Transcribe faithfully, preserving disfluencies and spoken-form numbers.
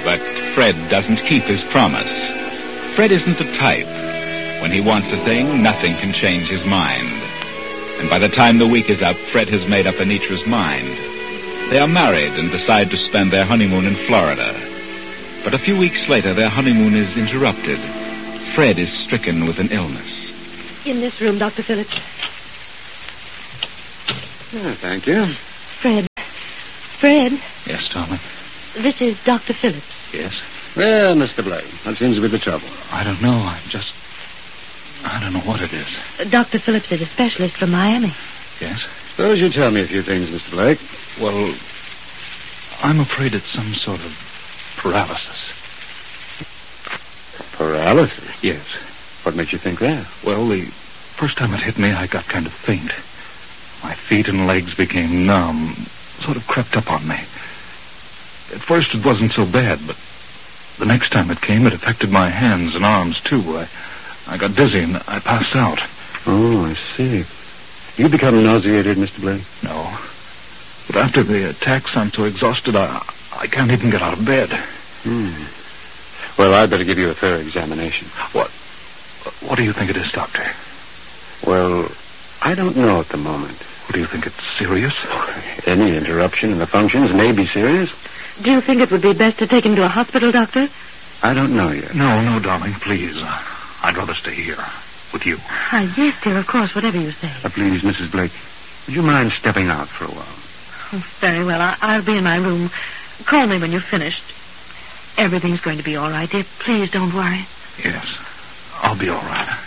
But Fred doesn't keep his promise. Fred isn't the type. When he wants a thing, nothing can change his mind. And by the time the week is up, Fred has made up Anitra's mind. They are married and decide to spend their honeymoon in Florida. But a few weeks later, their honeymoon is interrupted. Fred is stricken with an illness. In this room, Doctor Phillips. Oh, thank you. Fred. Fred, Yes, darling? this is Doctor Phillips. Yes? Well, Mister Blake, what seems to be the trouble? I don't know. I'm just... I don't know what it is. Uh, Doctor Phillips is a specialist from Miami. Yes? Suppose you tell me a few things, Mister Blake. Well, I'm afraid it's some sort of paralysis. Paralysis? Yes. What makes you think that? Well, the first time it hit me, I got kind of faint. My feet and legs became numb, sort of crept up on me. At first it wasn't so bad, but the next time it came, it affected my hands and arms, too. I, I got dizzy and I passed out. Oh, I see. You become nauseated, Mister Blake? No. But after the attacks, I'm so exhausted, I, I can't even get out of bed. Hmm. Well, I'd better give you a thorough examination. What? What do you think it is, Doctor? Well, I don't know at the moment. Do you think it's serious? Any interruption in the functions may be serious. Do you think it would be best to take him to a hospital, Doctor? I don't know yet. No, no, darling, please. Uh, I'd rather stay here with you. Ah, yes, dear, of course, whatever you say. Uh, please, Missus Blake, would you mind stepping out for a while? Oh, very well. I- I'll be in my room. Call me when you've finished. Everything's going to be all right, dear. Please don't worry. Yes, I'll be all right.